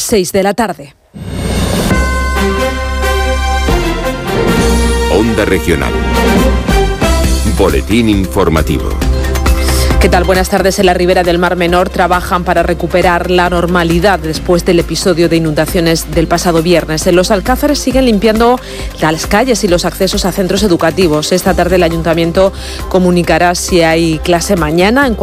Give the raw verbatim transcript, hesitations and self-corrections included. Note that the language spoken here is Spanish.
seis de la tarde. Onda Regional. Boletín informativo. ¿Qué tal? Buenas tardes. En la ribera del Mar Menor trabajan para recuperar la normalidad después del episodio de inundaciones del pasado viernes. En Los Alcázares siguen limpiando las calles y los accesos a centros educativos. Esta tarde el Ayuntamiento comunicará si hay clase mañana. En